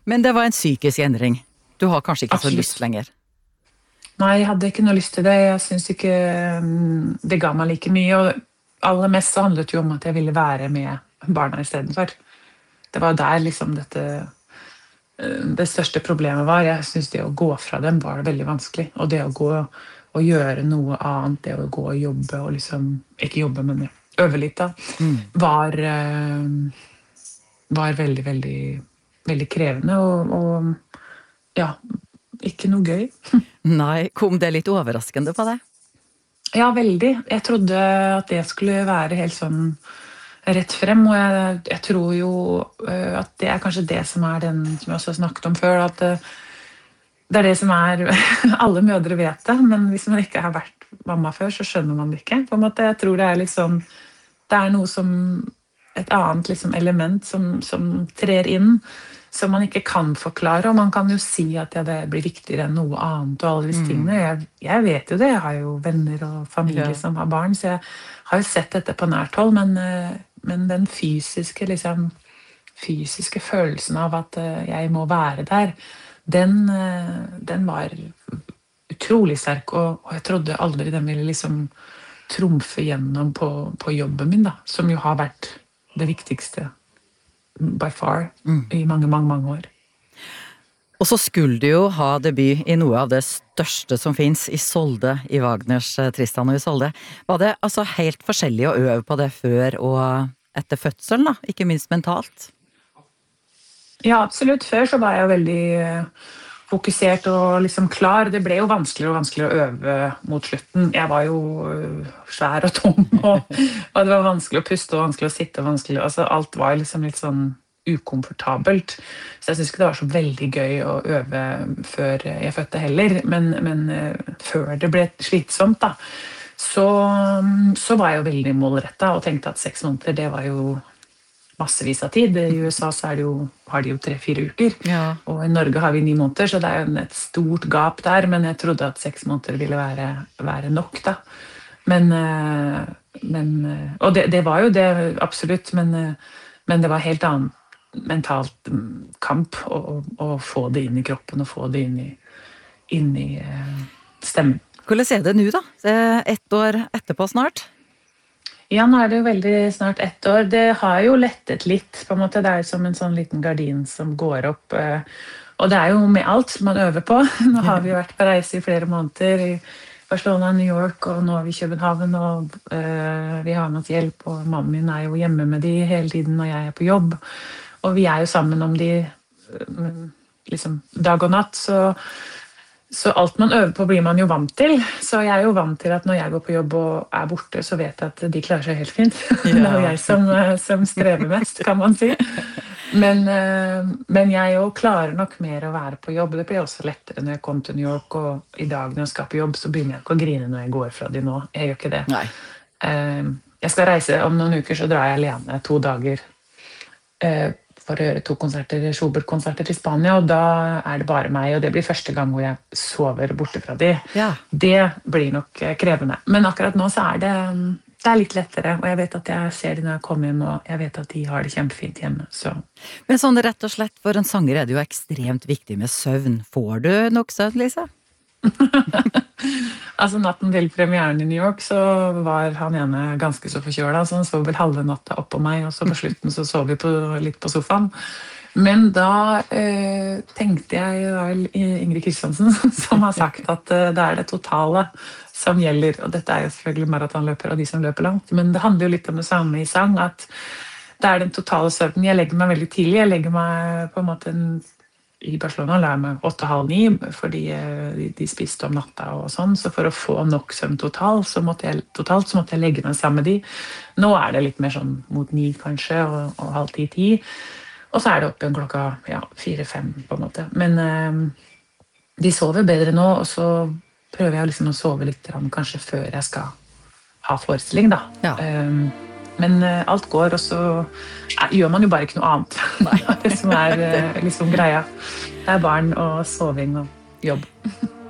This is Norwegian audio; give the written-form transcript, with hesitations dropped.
Men det var en psykisk endring. Du har kanskje ikke Absolutt. så lyst lenger. Nei, jeg hadde ikke noe lyst til det. Jeg synes ikke det ga meg like mye. Og aller mest så handlet det jo om at jeg ville være med barna i stedet for. Det var der liksom det største problemet var. Jeg synes det å gå fra dem var veldig vanskelig. Og det å gå og gjøre noe annet, det å gå og jobbe og liksom, ikke jobbe, men øve litt da, var veldig, veldig, veldig krevende og ja, ikke noe gøy. Nei, kom det litt overraskende på deg? Ja, veldig. Jeg trodde at det skulle være helt sånn rett frem, og jeg tror jo at det er kanskje det som er den som jeg også har snakket om før, at det er det som er alle mødre vet det, men hvis man ikke har vært mamma før, så skjønner man det ikke. På en måte, jeg tror det er liksom, det er noe som et annet liksom, element som trer inn, som man ikke kan forklare, og man kan jo si at ja, det blir viktigere enn noe annet og alle disse tingene. Jeg vet jo det, jeg har jo venner og familie som har barn, så jeg har jo sett dette på nært hold, men den fysiske følelsen av at jeg må være der, den var utrolig sterk, og jeg trodde aldri den ville liksom trumfe gjennom på jobben min, da, som jo har vært det viktigste by far i mange, mange, mange år. Og så skulle du jo ha debut i noe av det største som finnes, Isolde, i Wagners Tristan og Isolde. Var det altså helt forskjellig å øve på det før og etter fødselen, da? Ikke minst mentalt? Ja, absolutt. Før så var jeg jo veldig fokusert og liksom klar. Det ble jo vanskeligere og vanskeligere å øve mot slutten. Jeg var jo svær og tom, og det var vanskelig å puste og vanskelig å sitte. Altså, alt var liksom litt sånn ukomfortabelt. Så jeg synes ikke det var så veldig gøy å øve før jeg fødte heller. Men før det ble slitsomt, da, så var jeg jo veldig målrettet og tenkte at 6 måneder, det var jo massevis av tid. I USA så har de jo 3-4 uker, og i Norge har vi 9 måneder, så det er jo et stort gap der, men jeg trodde at 6 måneder ville være nok, da. Og det var jo det, absolutt, men det var helt annet mentalt kamp å få det inn i kroppen, og få det inn i stemmen. Hvordan er det nå, da? Det er 1 år etterpå snart? Ja, nå er det jo veldig snart 1 år. Det har jo lettet litt, på en måte. Det er jo som en sånn liten gardin som går opp. Og det er jo med alt man øver på. Nå har vi jo vært på reise i flere måneder i Barcelona, New York, og nå er vi i København, og vi har noe hjelp, og mannen min er jo hjemme med de hele tiden når jeg er på jobb. Og vi er jo sammen om de liksom dag og natt, så alt man øver på blir man jo vant til. Så jeg er jo vant til at når jeg går på jobb og er borte, så vet jeg at de klarer seg helt fint. Det er jo jeg som strever mest, kan man si. Men jeg jo klarer nok mer å være på jobb. Det blir også lettere når jeg kom til New York, og i dag når jeg skal på jobb, så begynner jeg ikke å grine når jeg går fra de nå. Jeg gjør ikke det. Nei. Jeg skal reise om noen uker, så drar jeg alene 2 dager for å gjøre 2 konserter, Schubert-konserter til Spania, og da er det bare meg, og det blir første gang hvor jeg sover borte fra de. Ja. Det blir nok krevende. Men akkurat nå så er det litt lettere, og jeg vet at jeg ser det når jeg kommer hjem, og jeg vet at de har det kjempefint hjemme. Så. Men sånn rett og slett, for en sanger er det jo ekstremt viktig med søvn. Får du nok søvn, Lisa? Altså natten til premieren i New York så var han ene ganske så forkjøla, så han sov vel halve natta opp på meg, og så på slutten så sov vi litt på sofaen. Men da tenkte jeg, det var vel Ingrid Kristiansen som har sagt at det er det totale som gjelder, og dette er jo selvfølgelig maratonløpere og de som løper langt, men det handler jo litt om det samme i sang, at det er den totale søvnen. Jeg legger meg veldig tidlig, jeg legger meg på en måte i Barcelona la jeg meg 8:30 fordi de spiste om natta og sånn, så for å få nok søvn totalt så måtte jeg legge meg sammen med de. Nå er det litt mer sånn mot 9 kanskje, og 9:30-10, og så er det opp igjen klokka 4-5 på en måte. Men de sover bedre nå, og så prøver jeg liksom å sove litt kanskje før jeg skal ha forestilling, da. Ja. Men alt går, og så gjør man jo bare ikke noe annet. Det som er liksom greia. Det er barn og soving og jobb.